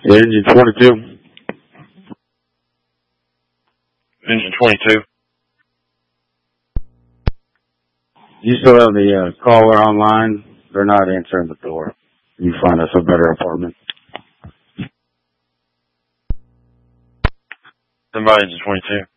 Engine 22. Engine 22. You still have the caller online? They're not answering the door. You find us a better apartment. Somebody Engine 22.